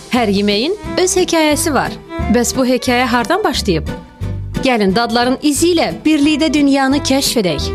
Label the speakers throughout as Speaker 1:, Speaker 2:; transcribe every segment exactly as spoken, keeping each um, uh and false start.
Speaker 1: Hər yeməyin öz hekayəsi var. Bəs bu hekayə hardan başlayıb? Gəlin dadların izi ilə birlikdə dünyanı kəşf edək.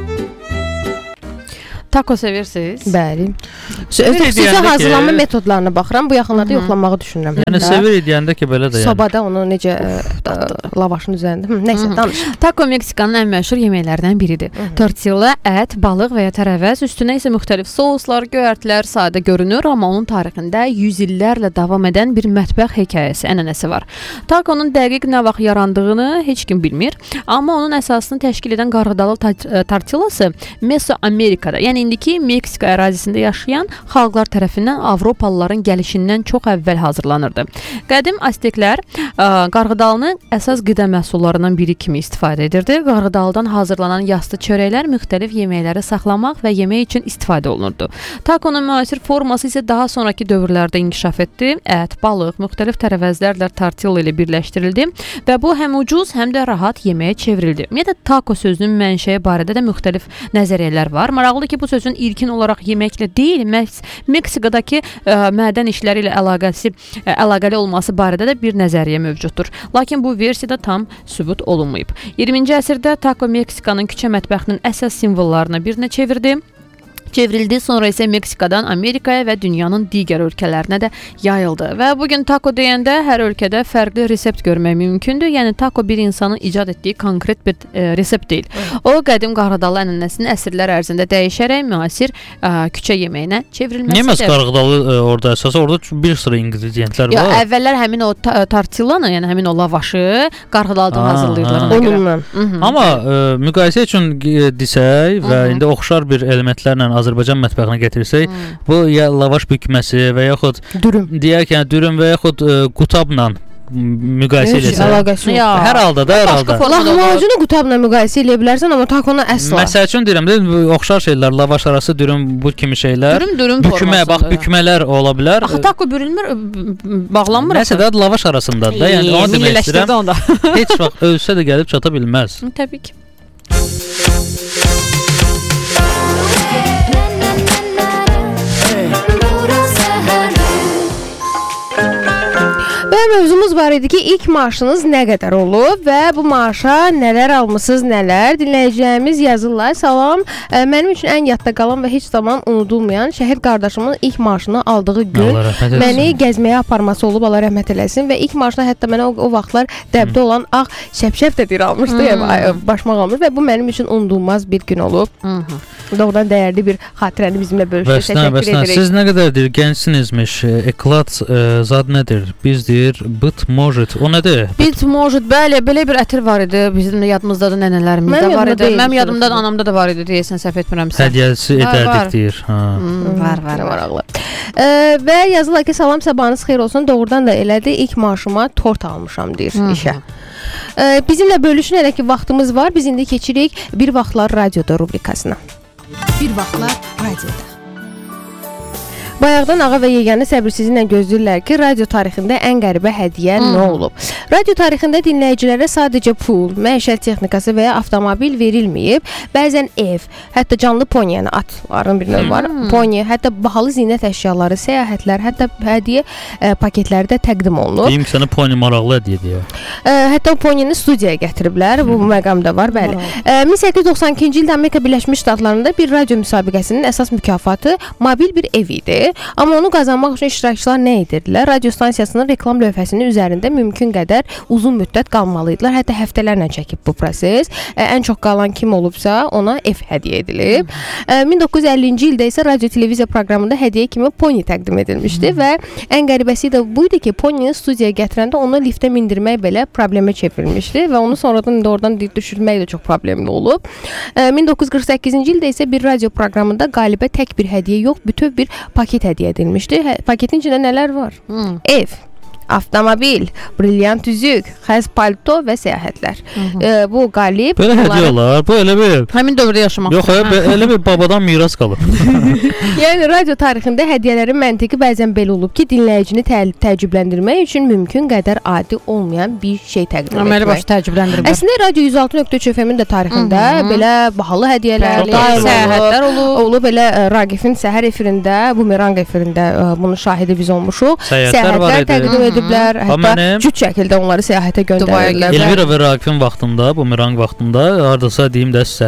Speaker 2: Taco sevirsiniz?
Speaker 3: Bəli. Xüsusi hazırlanma ki, metodlarına baxıram. Bu yaxınlarda Hı-hı. yoxlamağı düşünürəm.
Speaker 4: Yəni sevir deyəndə ki, belə də yəni.
Speaker 3: Sobada onu necə ə, lavaşın üzərində. Hı, nəysə, danış.
Speaker 2: Taco Meksikanın ən məşhur yeməklərindən biridir. Hı-hı. Tortilla, ət, balıq və ya tərəvəz, üstünə isə müxtəlif soslar, göyərtilər sadə görünür, amma onun tarixində yüz illərlə davam edən bir mətbəx hekayəsi, ənənəsi var. Taconun dəqiq nə vaxt yarandığını heç kim bilmir, amma onun əsasını təşkil edən qarğıdalı tortillası Mesoamerikada, yəni indiki Meksika ərazisində yaşayan xalqlar tərəfindən Avropalıların gəlişindən çox əvvəl hazırlanırdı. Qədim Azteklər ə, qarğıdalını əsas qida məhsullarından biri kimi istifadə edirdi. Qarğıdaldan hazırlanan yastı çörəklər müxtəlif yeməkləri saxlamaq və yemək üçün istifadə olunurdu. Taconun müasir forması isə daha sonraki dövrlərdə inkişaf etdi. Ət, balıq, müxtəlif tərəvəzlərlə tortilla ilə birləşdirildi və bu həm ucuz, həm də rahat yeməyə çevrildi. Ümumiyyətlə taco sözünün mənşəyi barədə də müxtəlif nəzəriyyələr var. Maraqlıdır ki, bu sözün ilkin olaraq yeməklə deyil, Meksikadakı ə, mədən işləri ilə əlaqəsi, ə, əlaqəli olması barədə də bir nəzəriyyə mövcuddur. Lakin bu versiyada tam sübut olunmayıb. iyirminci əsrdə taco Meksikanın küçə mətbəxinin əsas simvollarına birinə çevirdi. Çevrildi, sonra isə Meksikadan Amerikaya və dünyanın digər ölkələrinə də yayıldı. Və bugün taco deyəndə hər ölkədə fərqli resept görmək mümkündür. Yəni taco bir insanın icad etdiyi konkret bir e, resept deyil. O qədim qarğıdalı ənənəsinin əsrlər ərzində dəyişərək müasir e, küçə yeməyinə çevrilməsidir.
Speaker 4: Niyə məs qarğıdalı e, orada əsas? Orada bir sıra ingrediyentlər var.
Speaker 2: Ya, əvvəllər həmin o ta tortillanı, yəni həmin o lavaşı qarğıdalıdan hazırlayırlar.
Speaker 3: Onunla.
Speaker 4: Amma e, müqayisə üçün desək və Hı-hı. indi oxşar bir elementlərlə Azərbaycan mətbəxinə gətirsək, hmm. bu ya lavaş bükməsi və yaxud
Speaker 3: dürüm,
Speaker 4: deyək ki, dürüm və yaxud ə, qutabla müqayisə eləsən. Hər halda da, hər halda.
Speaker 3: Lahmacunu qutabla müqayisə eləyə bilərsən, amma taconu əsla.
Speaker 4: Məsəl üçün deyirəm də, oxşar şeylər, lavaş arası dürüm, bu kimi şeylər.
Speaker 2: Dürüm, dürüm
Speaker 4: bükmə, bax, bükmələr ola bilər.
Speaker 2: Axı taco bürünmür, bağlanmır.
Speaker 4: Nəsə də lavaş arasındadır da, yəni onu demək istəyirəm. Heç vaxt ölsə də gəlib çata bilməz.
Speaker 2: Təbii ki.
Speaker 3: Və mövzumuz var idi ki, ilk maaşınız nə qədər olub və bu maaşa nələr almısınız, nələr? Dinləyicilərimiz yazırlar. Salam, mənim üçün ən yadda qalan və heç zaman unudulmayan şəhid qardaşımın ilk maaşını aldığı gün məni gəzməyə aparması olub, Allah rəhmət eləsin və ilk maaşına hətta mənə o, o vaxtlar dəbdə hmm. olan ağ şəpşəf də deyir almışdı, hmm. yəni, başmaq almış və bu mənim üçün unudulmaz bir gün olub. Hmm. Doğrudan dəyərli bir xatirəni bizimlə bölüşdü. Təşəkkür edirik.
Speaker 4: Siz nə qədərdir gənçsinizmiş, eklat e, zad nədir? Biz deyir, bit может. O nədir?
Speaker 2: Bit может, bəli, belə bir ətir var idi. Bizim də yadımızda da nənələrimizdə var idi. Mənim yadımda da anamda da var idi, deyəsən, səhv etmirəmsə.
Speaker 4: Hədiyyəsi edərdik deyir. Ha.
Speaker 2: Hmm, var, var, maraqlı.
Speaker 3: E, və yazırlar ki, salam, sabahınız xeyir olsun. Doğrudan da elədi. İlk maaşıma tort almışam deyir Hı-hı. işə. E, bizimlə bölüşün elə ki, vaxtımız var. Biz indi keçirik Bir Vaxtlar Radioda rubrikasına.
Speaker 5: Bir Vaxtlar Radioda.
Speaker 3: Bayaqdan ağa və yeganə səbirsizliklə gözləyirlər ki, radio tarixində ən qəribə hədiyyə hmm. nə olub. Radio tarixində dinləyicilərə sadəcə pul, məişət texnikası və ya avtomobil verilməyib. Bəzən ev, hətta canlı pony, yəni atların bir növ var. Hmm. Pony, hətta bahalı zinət əşyaları, səyahətlər, hətta hədiyyə e, paketləri də təqdim olunur.
Speaker 4: Deyim ki, sənə pony maraqlı hədiyyə deyək.
Speaker 3: E, hətta ponyini studiyaya gətiriblər. Bu hmm. məqamda var, bəli. E, min səkkiz yüz doxsan ikinci ildə Amerika Birləşmiş Ştatlarında bir radio müsabiqəsinin əsas mükafatı mobil bir ev idi. Amma onu qazanmaq üçün iştirakçılar nə edirdilər? Radio stansiyasının reklam lövhəsinin üzərində mümkün qədər uzun müddət qalmalıydılar. Hətta həftələrlə çəkib bu proses. Ə, ən çox qalan kim olubsa ona ev hədiyyə edilib. Ə, min doqquz yüz əllinci ildə isə radio televiziya proqramında hədiyyə kimi pony təqdim edilmişdi Hı. və ən qəribəsi də bu idi ki, ponyini studiyaya gətirəndə onu liftə mindirmək belə problemə çevrilmişdi və onu sonradan oradan düşürmək də çox problemli olub. Ə, min doqquz yüz qırx səkkizinci ildə isə bir radio proqramında qalibə tək bir hədiyyə yox, bütöv bir paket hədiyyə edilmişdi. Hə, paketin içində nələr var? Hmm. Ev, avtomobil, brilyant üzük, xəz palto və səyahətlər. E, bu qalib.
Speaker 4: Belə hədiyyə olar. Bu elə bir
Speaker 2: Həmin dövrdə yaşamaq.
Speaker 4: Yox, elə, elə bir babadan miras qalır.
Speaker 3: Yəni radio tarixində hədiyyələrin məntiqi bəzən belə olub ki, dinləyicini tə təəccübləndirmək üçün mümkün qədər adi olmayan bir şey təqdim etmək.
Speaker 2: Əməli başı təəccübləndirmək.
Speaker 3: Əslində radio yüz altı nöqtə üç F M-in də tarixində Hı -hı. belə bahalı hədiyyələr,
Speaker 2: səyahətlər olub.
Speaker 3: Olub belə ə, Raqifin səhər efirində, Bumerang efirində ə, bunun şahidi biz olmuşuq.
Speaker 4: Səyahətlər var idi.
Speaker 3: təqdim ediblər. Hətta
Speaker 4: mənim...
Speaker 3: cüt şəkildə onları səyahətə göndərirlər.
Speaker 4: Elvira və Raqifin vaxtında, Bumerang vaxtında hardasa deyim də sizə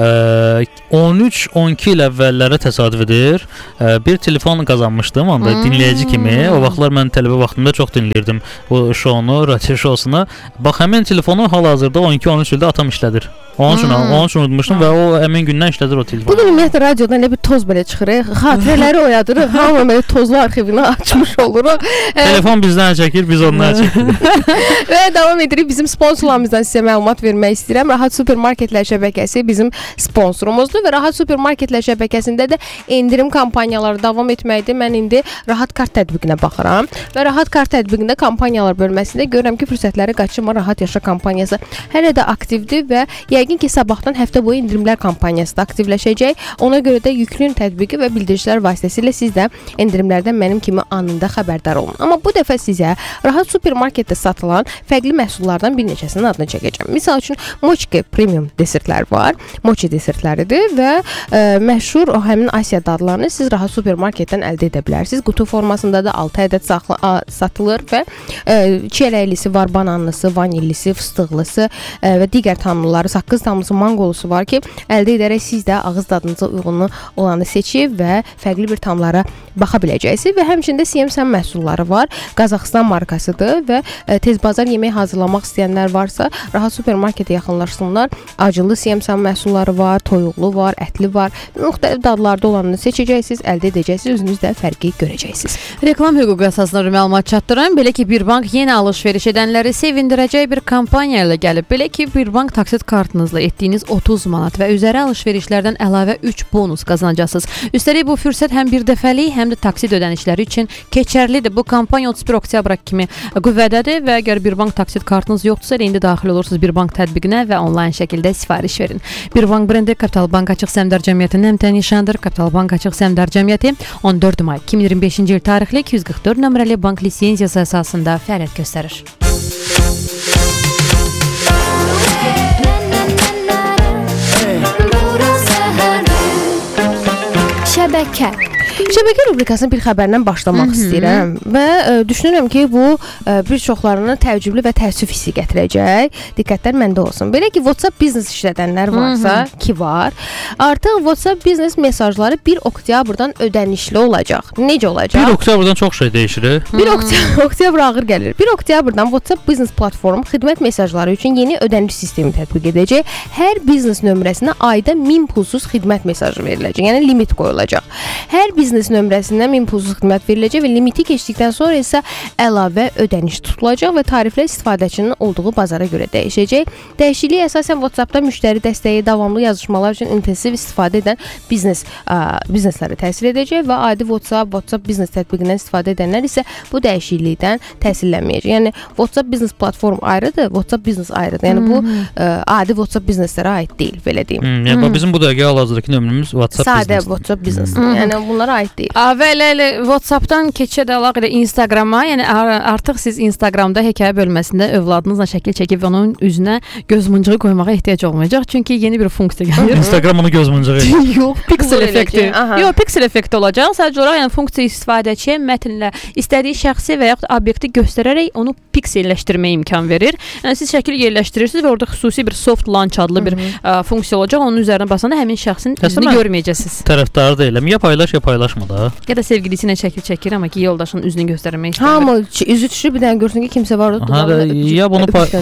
Speaker 4: ə, on üç on iki il əvvəllərə təsadüf edir. Ə, bir telefon qazanmışdım onda hmm. dinləyici kimi. O vaxtlar mən tələbə vaxtında çox dinləyirdim bu şounu, radio şousunu. Bax həmin telefonu hal-hazırda on iki on üç ildə atam işlədir. Onun üçün, hmm. onun üçün unutmuşdum və o həmin gündən işlədir o telefonu.
Speaker 3: Bu gün ümumiyyətlə radiodan elə bir toz belə çıxır, xatirələri oyadırıq, hamı belə tozlu arxivini açmış oluruq.
Speaker 4: Telefon bizdən çəkir, biz ondan çəkirik.
Speaker 3: Və davam edirik. Bizim sponsorlarımızdan sizə məlumat vermək istəyirəm. Rahat Supermarketlər şəbəkəsi bizim sponsorumuzdur və Rahat Supermarketlər şəbəkəsində də endirim kampaniyaları davam etməkdir. Mən indi Rahat Kart tətbiqinə baxıram və Rahat Kart tətbiqində kampaniyalar bölməsində görürəm ki, fürsətləri qaçırma Rahat Yaşa kampaniyası hələ də aktivdir və yəqin ki, sabahdan həftə boyu endirimlər kampaniyası da aktivləşəcək. Ona görə də yüklün tətbiqi və bildirişlər vasitəsilə siz də endirimlərdən mənim kimi anında xəbərdar olun. Amma bu dəfə sizə Rahat Supermarketdə satılan fərqli məhsullardan bir neçəsinin adını çəkəcəm. Misal üçün Mochki premium desertlər var. Mochi desertləridir və ə, məşhur o həmin Asiya dadlarını siz Rahat Supermarketdən əldə edə bilərsiniz. Qutu formasında da altı ədəd saxla, a, satılır və ə, çiyələklisi var, bananlısı, vanillisi, fıstıqlısı ə, və digər tamlıları, saqqız tamlısı, manqolusu var ki, əldə edərək siz də ağız dadınıza uyğun olanı seçib və fərqli bir tamlara baxa biləcəksiniz və həmçində C M S məhsulları var. Qazaxıstan markasıdır və ə, tez bazar yemək hazırlamaq istəyənlər varsa, Rahat Supermarketə yaxınlaşsınlar. Acılı C M S məhsulları var, toyuqlu var, ətli var. Müxtəlif dadlarda olanını seçəcəksiniz, əldə edəcəksiniz, özünüz də fərqi görəcəksiniz.
Speaker 2: Reklam hüququ əsasında məlumat çatdıran, belə ki, bir bank yenə alış-veriş edənləri sevindirəcək bir kampaniya ilə gəlib. Belə ki, bir bank taksit kartınızla etdiyiniz otuz manat və üzəri alış-verişlərdən əlavə üç bonus qazanacaqsınız. Üstəlik bu fürsət həm bir dəfəlik, həm də taksit ödənişləri üçün keçərlidir. Bu kampaniya otuz bir oktyabr kimi qüvvədədir və əgər bir bank taksit kartınız yoxdursa, indi daxil olursunuz bir bank tətbiqinə və onlayn şəkildə sifariş verin. Bir bank brendi Kapital Bank Açıq Səhmdar Cəmiyyətinin əmtəyi nişanıdır. Kapital Bank Açıq Səhmdar Cəmiyyəti on dörd may iki min iyirmi beşinci il tarixli iki yüz qırx dörd nömrəli bank lisenziyası əsasında fəaliyyət göstərir.
Speaker 3: Şəbəkə. Şəbəkə rubrikasının bir xəbərlə başlamaq Hı -hı. istəyirəm və ə, düşünürəm ki, bu ə, bir çoxlarına təəccüblü və təəssüf hissi gətirəcək. Diqqətlər məndə olsun. Belə ki, WhatsApp biznes işlədənlər varsa, Hı -hı. ki var, artıq WhatsApp biznes mesajları bir oktyabrdan ödənişli olacaq. Necə olacaq?
Speaker 4: bir oktyabrdan çox şey dəyişir.
Speaker 3: bir oktyabr ağır gəlir. bir oktyabrdan WhatsApp biznes platformu xidmət mesajları üçün yeni ödəniş sistemi tətbiq edəcək. Hər biznes nömrəsinə ayda min pulsuz xidmət mesajı veriləcək. Yəni limit qoyulacaq. Hər biznes nömrəsindən min pulsuz xidmət veriləcək və limiti keçdikdən sonra isə əlavə ödəniş tutulacaq və tariflər istifadəçinin olduğu bazara görə dəyişəcək. Dəyişiklik əsasən WhatsApp-da müştəri dəstəyi, davamlı yazışmalar üçün intensiv istifadə edən biznes ə, bizneslərə təsir edəcək və adi WhatsApp, WhatsApp biznes tətbiqindən istifadə edənlər isə bu dəyişiklikdən təsirlənməyəcək. Yəni WhatsApp biznes platform ayrıdır, WhatsApp biznes ayrıdır. Yəni bu ə, adi WhatsApp bizneslərə aid deyil, belə deyim.
Speaker 4: Hmm, yəni bizim bu dəqiqə hal-hazırdakı nömrəmiz WhatsApp biznes.
Speaker 3: Sadə WhatsApp biznes. Yəni bunlara aid deyil.
Speaker 2: Və elə, elə WhatsApp-dan keçə də əlaqə Instagrama, yəni artıq siz Instagramda hekayə bölməsində övladınızla şəkil çəkib və onun üzünə göz mıncığı qoymağa ehtiyac olmayacaq. Çünki yeni bir funksiya gəlir.
Speaker 4: Instagram onu göz mıncığı edir.
Speaker 2: Yox, piksel effekti. Yox, piksel effekti olacaq. Sadəcə olaraq yəni funksiya istifadəçiyə mətnlə istədiyi şəxsi və yaxud obyekti göstərərək onu pikselləşdirməyə imkan verir. Yəni siz şəkil yerləşdirirsiniz və orada xüsusi bir soft launch adlı bir ə, funksiya olacaq. Onun üzərinə basanda həmin şəxsin üzünü görməyəcəksiniz.
Speaker 4: Tərəfdarı deyiləm. Ya paylaş, ya paylaşma da.
Speaker 2: Ya da sevgilisi ilə şəkil çəkir, amma ki, yoldaşının üzünü göstərmək istəmir.
Speaker 3: Hamı üzü düşür, bir dənə görsün ki, kimsə var orada.
Speaker 4: Ha, da, ya bunu pay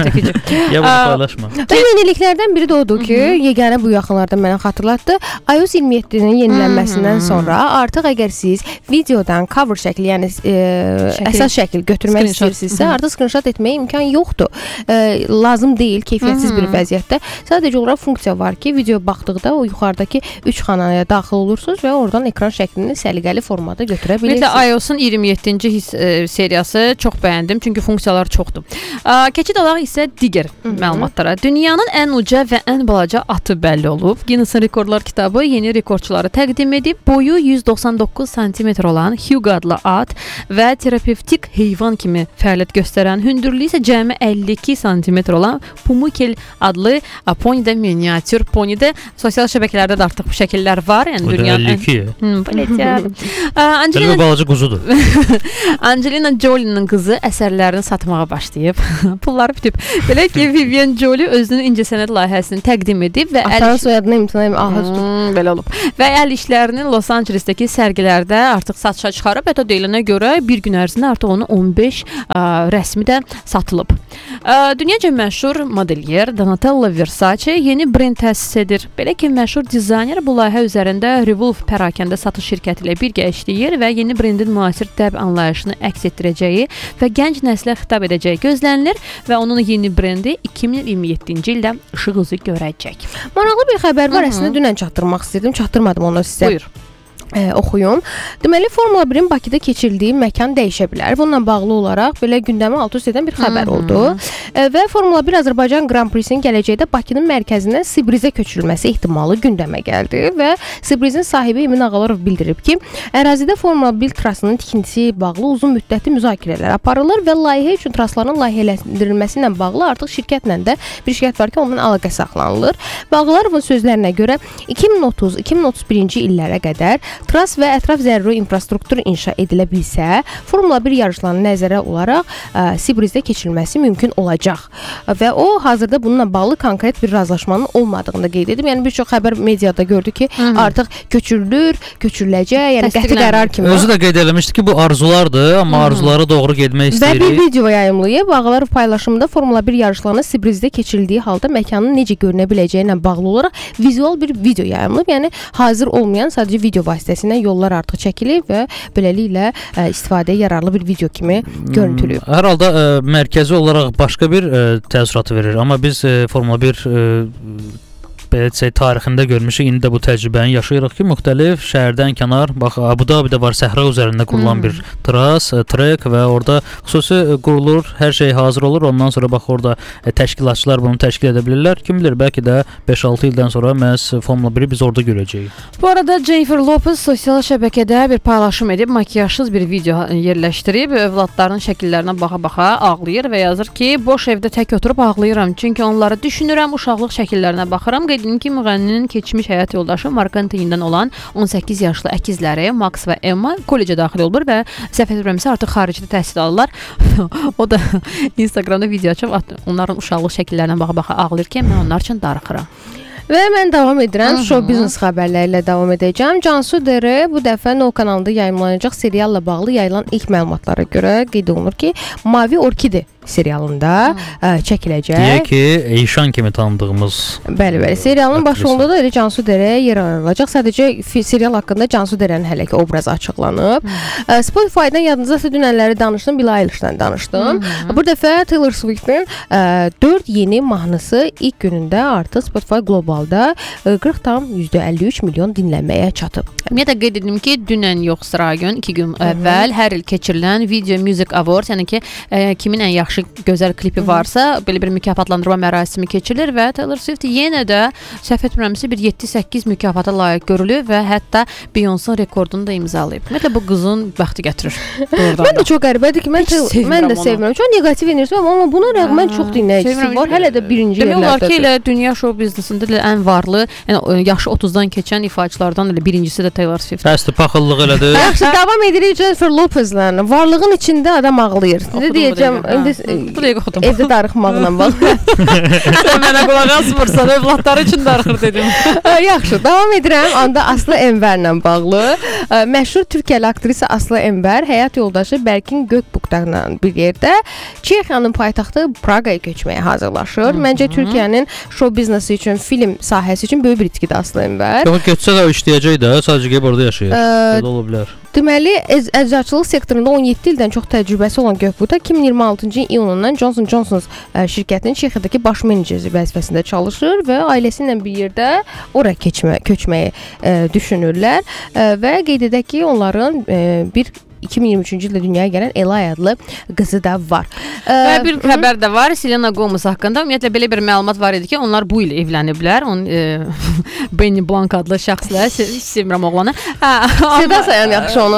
Speaker 4: ya bunu paylaşma.
Speaker 3: Və yeniliklərdən biri də odur ki, yeganə bu yaxınlarda mənə xatırlatdı. i O S iyirmi yeddinin yenilənməsindən sonra artıq əgər siz videodan cover şəkli, yəni e, şəkil, əsas şəkil götürmək istəyirsinizsə, artıq screenshot etməyə imkan yoxdur. E, lazım deyil, keyfiyyətsiz bir vəziyyətdə. Sadəcə olaraq funksiya var ki, video baxdıqda o yuxarıdakı üç xanaya daxil olursunuz və oradan ekran şəklini səliqəli formada götürə bilirsiniz.
Speaker 2: Ümumiyyətlə iOS-un iyirmi yeddinci his, e, seriyası çox bəyəndim, çünki funksiyaları çoxdur. A, keçid alaq isə digər Hı -hı. məlumatlara. Dünyanın ən uca və ən balaca atı bəlli olub. Guinness Rekordlar kitabı yeni rekordçuları təqdim edib. Boyu yüz doxsan doqquz santimetr olan Hugo adlı at və terapevtik heyvan kimi fəaliyyət göstərən, hündürlüyü isə cəmi əlli iki santimetr olan Pumukel adlı ponidə miniatür ponidə sosial şəbəkələrdə də artıq bu şəkillər var. Yəni dünyanın
Speaker 4: əlli iki.
Speaker 2: Angelina
Speaker 4: Belə balaca quzudur.
Speaker 2: Angelina Jolie'nin qızı əsərlərini satmağa başlayıb. Pulları bitib. Belə ki, Vivian Jolie özünün incəsənət layihəsini təqdim edib və
Speaker 3: Atanın soyadını imtina edib, aha tutub.
Speaker 2: Belə olub. Və əl işlərini Los Angelesdəki sərgilərdə artıq satışa çıxarıb. Hətta deyilənə görə bir gün ərzində artıq onu on beş ə, rəsmi də satılıb. Ə, dünyaca məşhur modelyer Donatella Versace yeni brend təsis edir. Belə ki, məşhur dizayner bu layihə üzərində Revolve pərakəndə satış şirkəti ilə birgə işləyir və yeni brendin müasir dəb anlayışını əks etdirəcəyi və gənc nəslə xitab edəcəyi gözlənilir və onun yeni brendi iki min iyirmi yeddinci ildə işıq üzü görəcək.
Speaker 3: Maraqlı bir xəbər var. Hı -hı. Əslində dünən çatdırmaq istəyirdim, çatdırmadım onu sizə.
Speaker 2: Buyur.
Speaker 3: Ə, oxuyum. Deməli, Formula birin Bakıda keçirildiyi məkan dəyişə bilər. Bununla bağlı olaraq belə gündəmə alt-üst edən bir xəbər oldu. Ə, və Formula bir Azərbaycan Grand Prix-sinin gələcəkdə Bakının mərkəzindən Sibrizə köçürülməsi ehtimalı gündəmə gəldi və Sibrizin sahibi Emin Ağalarov bildirib ki, ərazidə Formula bir trasının tikintisi bağlı uzun müddətli müzakirələr aparılır və layihə üçün trasların layihələndirilməsi ilə bağlı artıq şirkətlə də bir şirkət var ki, ondan əlaqə saxlanılır. Ağałarovun sözlərinə görə iki min otuz iki min otuz birinci illərə qədər tras və ətraf zəruri infrastruktur inşa edilə bilsə, Formula bir yarışlarının nəzərə olaraq ə, Sibrizdə keçirilməsi mümkün olacaq. Və o hazırda bununla bağlı konkret bir razılaşmanın olmadığını qeyd edib. Yəni bir çox xəbər mediada gördü ki, Hı -hı. artıq köçürülür, köçürüləcək, yəni qəti qərar kimi.
Speaker 4: Özü də qeyd eləmişdi ki, bu arzulardır, amma Hı -hı. arzulara doğru getmək istəyirik.
Speaker 3: Və bir video yayımlayıb Ağalarov paylaşımında Formula bir yarışlarının Sibrizdə keçirildiyi halda məkanın necə görünə biləcəyi ilə bağlı olaraq vizual bir video yayımlayıb. Yəni hazır olmayan sadəcə video vasitəsilə yollar artıq çəkilib və beləliklə ə, istifadəyə yararlı bir video kimi görüntülüyüb.
Speaker 4: Hər halda ə, mərkəzi olaraq başqa bir ə, təəssüratı verir. Amma biz ə, Formula bir ə, belə desək, tarixində görmüşük. İndi də bu təcrübəni yaşayırıq ki, müxtəlif şəhərdən kənar, bax, Abu Dhabidə var, səhra üzərində qurulan hmm. bir tras, trek və orada xüsusi qurulur, hər şey hazır olur. Ondan sonra bax, orada təşkilatçılar bunu təşkil edə bilirlər. Kim bilir, bəlkə də beş altı ildən sonra məhz Formula biri biz orada görəcəyik.
Speaker 2: Bu arada Jennifer Lopez sosial şəbəkədə bir paylaşım edib, makiyajsız bir video yerləşdirib, övladlarının şəkillərinə baxa-baxa ağlayır və yazır ki, boş evdə tək oturub ağlayıram, çünki onları düşünürəm, uşaqlıq şəkillərinə baxıram. Qeyd edim ki, müğənninin keçmiş həyat yoldaşı Mark Anthony-dən olan on səkkiz yaşlı əkizləri Max və Emma kollecə daxil olur və səhv etmirəmsə artıq xaricdə təhsil alırlar. O da Instagramda video açıb onların uşaqlıq şəkillərinə baxa-baxa ağlayır ki, mən onlar üçün darıxıram.
Speaker 3: Və mən davam edirəm, show biznes xəbərləri ilə davam edəcəm. Cansu Dere bu dəfə Nol kanalında yayımlanacaq serialla bağlı yayılan ilk məlumatlara görə qeyd olunur ki, Mavi Orkide serialında ə, çəkiləcək.
Speaker 4: Deyək ki, Eyşan kimi tanıdığımız.
Speaker 3: Bəli, bəli. Serialın başrolunda da elə Cansu Dere yer alacaq. Sadəcə serial haqqında Cansu Derenin hələ ki obrazı açıqlanıb. Ə, Spotify-dan yadınızda dünənləri danışdım, Billie Eilish'dən danışdım. Bu dəfə Taylor Swift'in ə, dörd yeni mahnısı ilk günündə artıq Spotify qlobalda qırx tam əlli üç milyon dinlənməyə çatıb.
Speaker 2: Ümumiyyətlə qeyd edim ki, dünən yox, sıra gün, iki gün əvvəl hər il keçirilən Video Music Awards, yəni ki, ə, kimin ən yaxşı gözəl klipi varsa, belə bir mükafatlandırma mərasimi keçirilir və Taylor Swift yenə də səhv etmirəmsə bir yeddi səkkiz mükafata layiq görülür və hətta Beyoncé rekordunu da imzalayıb. Ümumiyyətlə bu qızın bəxti gətirir.
Speaker 3: Mən də çox qəribədir ki, mən, mən də sevmirəm. Çox negativ enerjisi var, amma buna rəğmən çox dinləyicisi var. Hələ də birinci yerlərdədir.
Speaker 2: Demək olar ki, elə dünya show biznesində də ən varlı, yəni yaşı otuzdan keçən ifaçılardan elə birincisi də Taylor Swift.
Speaker 4: Bəsdir, paxıllıq elədi.
Speaker 3: Yaxşı, davam edirik Jennifer Lopez'lə. Varlığın içində adam ağlayır. Nə deyəcəm?
Speaker 2: Bu dəqiq oxudum.
Speaker 3: Evdə darıxmaqla bax.
Speaker 2: Sən mənə qulaq asmırsan, övladları üçün darıxır dedim.
Speaker 3: Yaxşı, davam edirəm. Anda Aslı Envərlə bağlı. Məşhur Türkiyəli aktrisa Aslı Envər həyat yoldaşı Bərkin Gökbuqdanla bir yerdə Çexiyanın paytaxtı Praqaya köçməyə hazırlaşır. Məncə Türkiyənin show biznesi üçün, film sahəsi üçün böyük bir itkidir Aslı Envər.
Speaker 4: Yox, getsə də işləyəcək də, sadəcə gəlib orada yaşayır. Belə ola bilər.
Speaker 3: Deməli, əz əczaçılıq sektorunda on yeddi ildən çox təcrübəsi olan Gökbuğda iki min iyirmi altıncı iyunundan Johnson and Johnson şirkətinin Çexiyadakı baş meneceri vəzifəsində çalışır və ailəsi ilə bir yerdə ora keçmə, köçməyi e, düşünürlər e, və qeyd edək ki, onların e, bir iki min iyirmi üçüncü ildə dünyaya gələn Elay adlı qızı da var.
Speaker 2: Və bir xəbər də var Selena Gomez haqqında. Ümumiyyətlə belə bir məlumat var idi ki, onlar bu il evləniblər. On e, Benny Blanc adlı şəxslə, hiç sevmirəm oğlanı.
Speaker 3: Seda Sayan yaxşı onu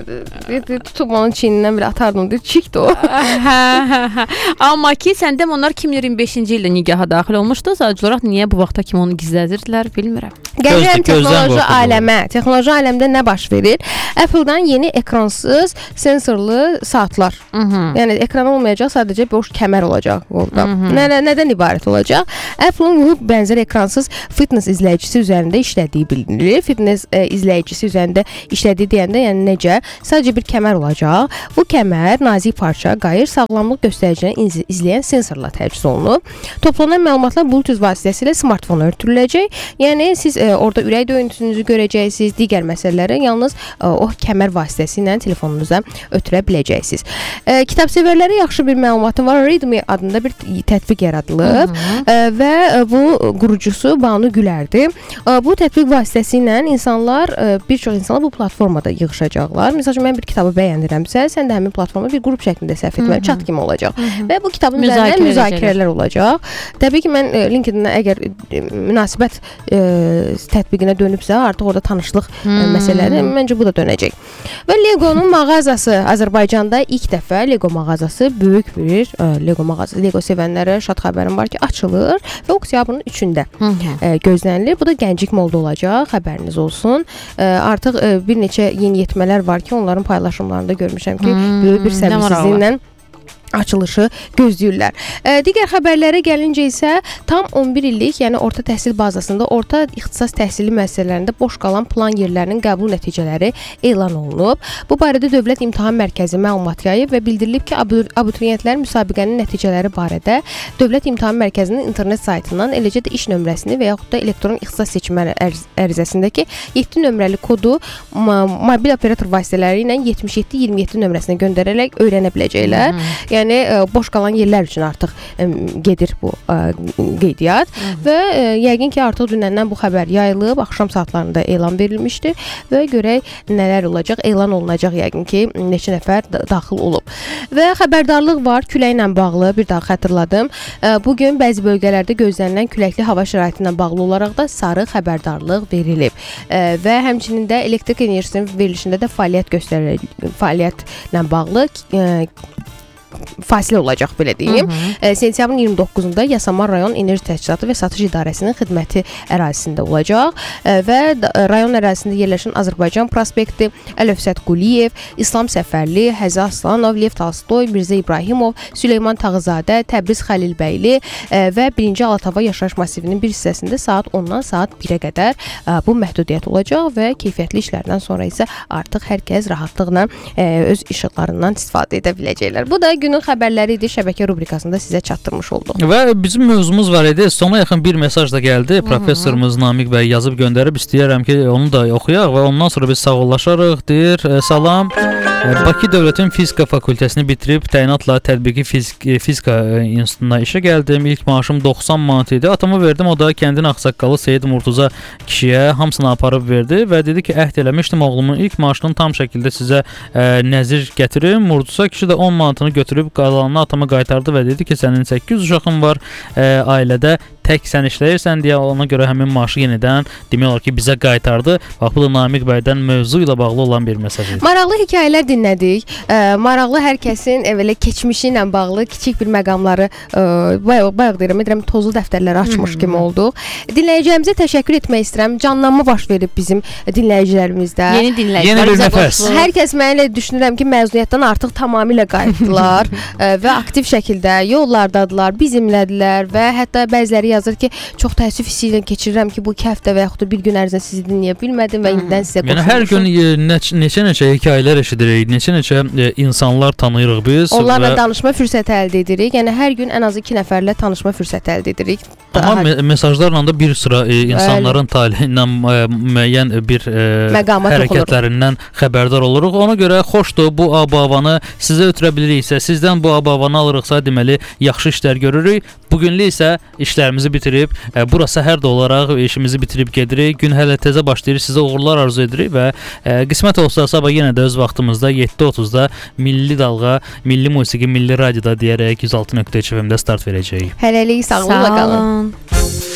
Speaker 3: e, tutub onun çiynindən bir atardım. Çikdi o.
Speaker 2: Hə, hə, hə. Amma ki, səndə onlar iki min iyirmi beşinci ildə nikaha daxil olmuşdu. Sadəcə olaraq niyə bu vaxta kimi onu gizlədirdilər, bilmirəm.
Speaker 3: Gəlirəm texnoloji aləmə. Texnoloji aləmdə nə baş verir? Apple-dan yeni ekransız sensorlu saatlar. Hı -hı. Yəni ekran olmayacaq, sadəcə boş kəmər olacaq orada. Nə, nə nədən ibarət olacaq? Apple-un bu bənzər ekransız fitness izləyicisi üzərində işlədiyi bildirilir. Fitness e, izləyicisi üzərində işlədiyi deyəndə, yəni necə? Sadəcə bir kəmər olacaq. Bu kəmər nazik parça, qayır, sağlamlıq göstəricilərini izləyən sensorla təchiz olunub. Toplanan məlumatlar Bluetooth vasitəsilə smartfona ötürüləcək. Yəni siz e, orada ürək döyüntünüzü görəcəksiniz, digər məsələləri yalnız e, o kəmər vasitəsilə telefonunuza ötürə biləcəksiniz. E, kitabsevərlərə yaxşı bir məlumatım var. Readme adında bir tətbiq yaradılıb e, və bu qurucusu Banu Gülərdir. E, bu tətbiq vasitəsilə insanlar, e, bir çox insanlar bu platformada yığışacaqlar. Məsələn, mən bir kitabı bəyənirəmsə, sən də həmin platforma bir qrup şəklində sərf etməli, çat kimi olacaq. Hı -hı. Və bu kitabın üzərində müzakirələr olacaq. Təbii ki, mən e, LinkedIn-ə əgər e, münasibət e, tətbiqinə dönübsə, artıq orada tanışlıq e, məsələləri, məncə bu da dönəcək. Və Lego-nun mağazası Azərbaycanda ilk dəfə Lego mağazası böyük bir e, Lego mağazası. Lego sevənlərə şad xəbərim var ki, açılır və oktyabrın üçündə e, gözlənilir. Bu da Gəncik Mallda olacaq, xəbəriniz olsun. E, artıq e, bir neçə yeniyetmələr var ki, onların paylaşımlarında görmüşəm ki, hmm, böyük bir səbirsizliklə açılışı gözləyirlər. E, digər xəbərlərə gəlincə isə tam on bir illik, yəni orta təhsil bazasında orta ixtisas təhsili müəssisələrində boş qalan plan yerlərinin qəbul nəticələri elan olunub. Bu barədə Dövlət İmtahan Mərkəzi məlumat yayıb və bildirilib ki, abituriyentlər müsabiqənin nəticələri barədə Dövlət İmtahan Mərkəzinin internet saytından, eləcə də iş nömrəsini və yaxud da elektron ixtisas seçmə ərizəsindəki yeddi nömrəli kodu mobil operator vasitələri ilə yetmiş yeddi iyirmi yeddi nömrəsinə göndərərək öyrənə biləcəklər. Yəni Yəni ə, boş qalan yerlər üçün artıq ə, gedir bu ə, qeydiyyat. Hı -hı. Və ə, yəqin ki, artıq dünəndən bu xəbər yayılıb, axşam saatlarında elan verilmişdi və görək nələr olacaq, elan olunacaq yəqin ki, neçə nəfər daxil olub. Və xəbərdarlıq var küləklə bağlı, bir daha xatırladım. Ə, bu gün bəzi bölgələrdə gözlənilən küləkli hava şəraiti ilə bağlı olaraq da sarı xəbərdarlıq verilib. Ə, və həmçinin də elektrik enerjisinin verilişində də fəaliyyət göstərilir, fəaliyyətlə bağlı ə, fasilə olacaq, belə deyim. E, sentyabrın iyirmi doqquzunda Yasamal rayon Enerji Təchizatı və Satış İdarəsinin xidməti ərazisində olacaq e, və rayon ərazisində yerləşən Azərbaycan prospekti, Əlövsət Quliyev, İslam Səfərli, Həzə Aslanov, Lev Tolstoy, Mirzə İbrahimov, Süleyman Tağızadə, Təbriz Xəlilbəyli e, və birinci Alatava yaşayış masivinin bir hissəsində saat ondan saat birə qədər e, bu məhdudiyyət olacaq və keyfiyyətli işlərdən sonra isə artıq hər kəs rahatlıqla e, öz işıqlarından istifadə edə biləcəklər. Bu da günün xəbərləri idi, şəbəkə rubrikasında sizə çatdırmış olduq. Və
Speaker 4: bizim mövzumuz var idi. Sona yaxın bir mesaj da gəldi. Hı -hı. Professorumuz Namiq bəy yazıb göndərib, istəyirəm ki, onu da oxuyaq və ondan sonra biz sağollaşarıq. Deyir, salam. Bakı Dövlətin Fizika fakültəsini bitirib təyinatla tətbiqi fizik, fizika institutuna işə gəldim. İlk maaşım doxsan manat idi. Atama verdim, o da kəndin ağsaqqalı Seyid Murtuza kişiyə hamısını aparıb verdi və dedi ki, əhd eləmişdim oğlumun ilk maaşını tam şəkildə sizə ə, nəzir gətirim. Murtuza kişi də on manatını götürüb qalanını atama qaytardı və dedi ki, sənin səkkiz yüz uşağın var, ə, ailədə tək sən işləyirsən deyə ona görə həmin maaşı yenidən demək olar ki, bizə qaytardı. Bax, bu da Namiq bəydən mövzu ilə bağlı olan bir mesaj idi.
Speaker 3: Maraqlı hekayələr dinlədik. E, maraqlı hər kəsin evələ keçmişi ilə bağlı kiçik bir məqamları e, bayaq, bayaq deyirəm, edirəm, tozlu dəftərləri açmış hmm. kimi olduq. Dinləyicilərimizə təşəkkür etmək istəyirəm. Canlanma baş verib bizim dinləyicilərimizdə.
Speaker 2: Yeni dinləyicilər.
Speaker 4: Yeni bir nəfəs.
Speaker 3: Hər kəs mənə düşünürəm ki, məzuniyyətdən artıq tamamilə qayıtdılar e, və aktiv şəkildə yollardadılar, bizimlədilər və hətta bəziləri yazır ki, çox təəssüf hissi ilə keçirirəm ki, bu iki həftə və yaxud da bir gün ərzində sizi dinləyə bilmədim və indidən sizə
Speaker 4: qoşulmuşum. Yəni hər gün e, neçə-neçə hekayələr eşidirik, neçə-neçə e, insanlar tanıyırıq biz.
Speaker 3: Onlarla və... danışma fürsəti əldə edirik. Yəni hər gün ən azı iki nəfərlə tanışma fürsəti əldə edirik.
Speaker 4: Amma Daha... me mesajlarla da bir sıra e, insanların taleyindən e, müəyyən bir e, hərəkətlərindən xəbərdar oluruq. Ona görə xoşdur, bu ab-havanı sizə ötürə biliriksə, sizdən bu ab-havanı alırıqsa, deməli yaxşı işlər görürük. Bugünlük isə işlərimizi bitirib, e, bura səhər də olaraq işimizi bitirib gedirik. Gün hələ təzə başlayır. Sizə uğurlar arzu edirik və e, qismət olsa sabah yenə də öz vaxtımızda yeddi otuzda Milli Dalğa, Milli Musiqi, Milli Radioda deyərək yüz altı nöqtə üç F M-də start verəcəyik.
Speaker 3: Hələlik sağlıqla qalın.